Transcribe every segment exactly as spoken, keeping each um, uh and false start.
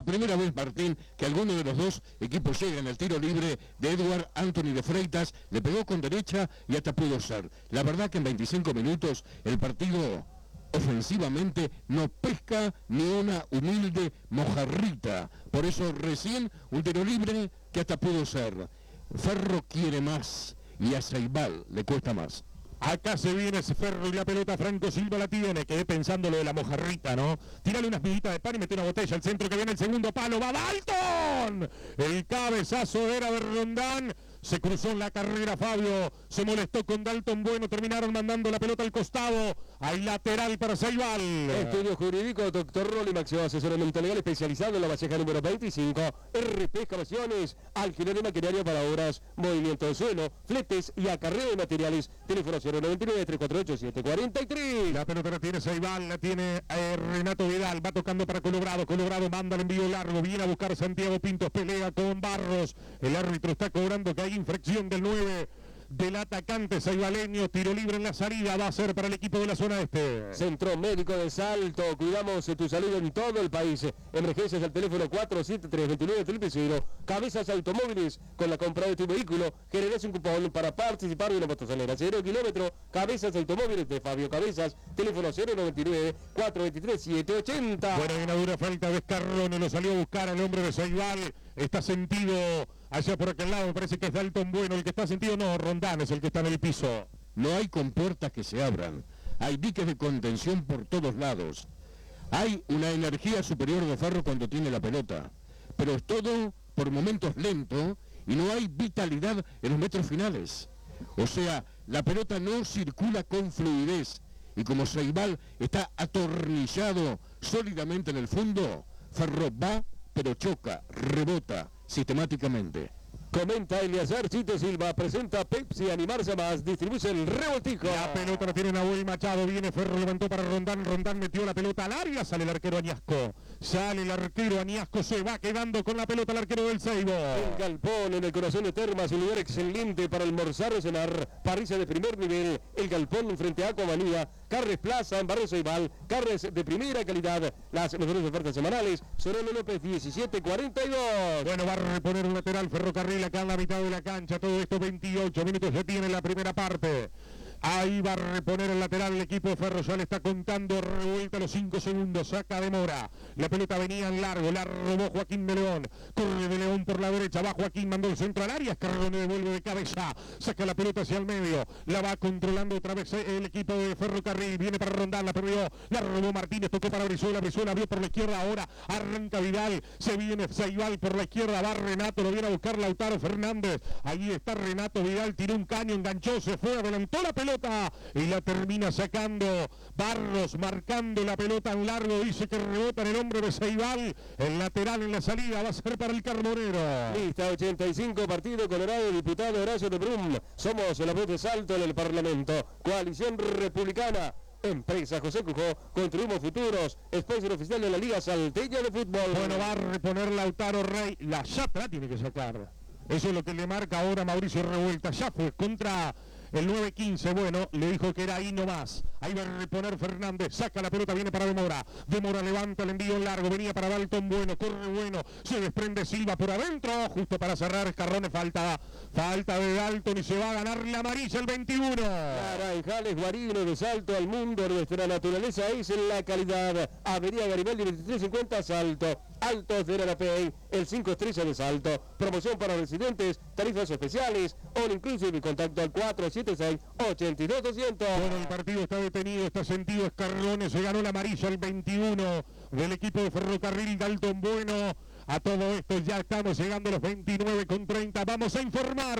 primera vez, Martín, que alguno de los dos equipos llega en el tiro libre de Edward Anthony de Freitas, le pegó con derecha y hasta pudo ser. La verdad que en veinticinco minutos el partido ofensivamente no pesca ni una humilde mojarrita. Por eso recién un tiro libre que hasta pudo ser. Ferro quiere más y a Ceibal le cuesta más. Acá se viene ese Ferro y la pelota, Franco Silva la tiene, quedé pensando lo de la mojarrita, ¿no? Tírale unas miguitas de pan y mete una botella al centro, que viene el segundo palo, va Dalton. El cabezazo era de Rondán, se cruzó en la carrera Fabio, se molestó con Dalton Bueno, terminaron mandando la pelota al costado, hay lateral para Ceibal. Estudio jurídico, doctor Rolly Maxio, asesoramiento legal especializado en la Valleja número veinticinco, R P Excavaciones, alquiler de maquinaria para obras, movimiento de suelo, fletes y acarreo de materiales. Teléfono cero noventa y nueve, tres cuatro ocho, siete cuatro tres. La pelota la tiene Ceibal, la tiene eh, Renato Vidal, va tocando para Colorado, Colorado manda el envío largo, viene a buscar Santiago Pintos, pelea con Barros, el árbitro está cobrando que hay infracción del nueve del atacante ceibaleño, tiro libre en la salida, va a ser para el equipo de la zona este. Centro Médico de Salto, cuidamos tu salud en todo el país. Emergencias al teléfono cuatro siete tres, dos nueve cero cero. Cabezas Automóviles, con la compra de tu vehículo generas un cupón para participar de una motosalera. Cero kilómetro, Cabezas Automóviles de Fabio Cabezas, teléfono cero noventa y nueve, cuatro veintitrés, setecientos ochenta. Bueno, hay una dura falta de Escarrone, lo salió a buscar al hombre de Ceibal, está sentido allá por aquel lado, me parece que es Dalton Bueno, el que está sentido, no, Rondán es el que está en el piso. No hay compuertas que se abran, hay diques de contención por todos lados. Hay una energía superior de Ferro cuando tiene la pelota, pero es todo por momentos lento y no hay vitalidad en los metros finales. O sea, la pelota no circula con fluidez y como Ceibal está atornillado sólidamente en el fondo, Ferro va pero choca, rebota sistemáticamente. Comenta Eliazar Chito Silva, presenta Pepsi Animarse Más, distribuye el revoltijo. La pelota la tiene Nahuel Machado, viene Ferro, levantó para Rondán, Rondán metió la pelota al área, sale el arquero Añasco, sale el arquero Añasco, se va quedando con la pelota el arquero del Seibo. El Galpón en el corazón de Termas, un lugar excelente para almorzar o cenar, parrilla de primer nivel, el Galpón frente a Aquamanía, Carnes Plaza en Barrio Ceibal, carnes de primera calidad, las mejores ofertas semanales, Sorolo López diecisiete cuarenta y dos. Bueno, va a reponer un lateral Ferrocarril acá en la mitad de la cancha, todo esto veintiocho minutos se tiene en la primera parte. Ahí va a reponer el lateral el equipo de Ferro, ya le está contando revuelta los cinco segundos, saca de Mora, la pelota venía en largo, la robó Joaquín de León, corre de León por la derecha, va Joaquín, mandó el centro al área, Escarrone devuelve de cabeza, saca la pelota hacia el medio, la va controlando otra vez el equipo de Ferrocarril, viene para Rondán, la perdió, la robó Martínez, tocó para Brizuela, Brizuela vio por la izquierda, ahora arranca Vidal, se viene Ceibal por la izquierda, va Renato, lo viene a buscar Lautaro Fernández, ahí está Renato Vidal, tiró un caño, enganchó, se fue, adelantó la pelota y la termina sacando Barros, marcando la pelota en largo, dice que rebota en el hombre de Ceibal, el lateral en la salida va a ser para el Carbonero. Lista ochenta y cinco, partido Colorado, diputado Horacio de Brum, somos la voz de Salto en el Parlamento, coalición republicana. Empresa José Cujó, construimos futuros, sponsor oficial de la Liga Salteña de Fútbol. Bueno, va a reponer Lautaro Rey, la chapa la tiene que sacar. Eso es lo que le marca ahora Mauricio Revuelta, ya fue contra el nueve quince, bueno, le dijo que era ahí nomás. Ahí va a reponer Fernández, saca la pelota, viene para Demora. Demora levanta el envío largo, venía para Dalton Bueno, corre Bueno, se desprende Silva por adentro, justo para cerrar Escarrone, falta, falta de Dalton y se va a ganar la amarilla el veintiuno. Naranjales, Guarino, de Salto al mundo, nuestra naturaleza es la calidad. Avenida Garibaldi veintitrés cincuenta, Salto. Altos de la Pay, el cinco estrellas de Salto. Promoción para residentes, tarifas especiales, all inclusive, contacto al cuatro siete seis, ocho dos doscientos. Bueno, el partido está detenido, está sentido Escarrone, se ganó la amarilla el veintiuno del equipo de Ferrocarril, Dalton Bueno. A todo esto ya estamos llegando a los veintinueve con treinta, vamos a informar.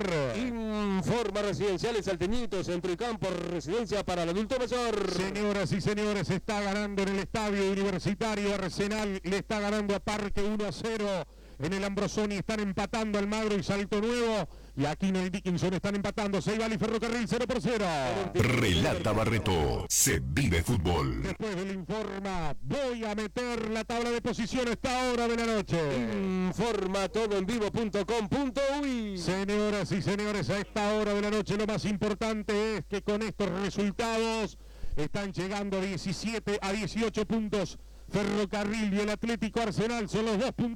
Informa Residenciales Salteñitos, centro y campo, residencia para el adulto mayor. Señoras y señores, está ganando en el estadio universitario Arsenal, le está ganando a Parque uno a cero. En el Ambrosoni están empatando Almagro y Salto Nuevo. Y aquí en el Dickinson están empatando Ceibal y Ferrocarril cero por cero. Relata Barreto, se vive fútbol. Después del informa, voy a meter la tabla de posición a esta hora de la noche. Informa todo en vivo punto com punto uy. Señoras y señores, a esta hora de la noche lo más importante es que con estos resultados están llegando diecisiete a dieciocho puntos. Ferrocarril y el Atlético Arsenal son los dos puntos.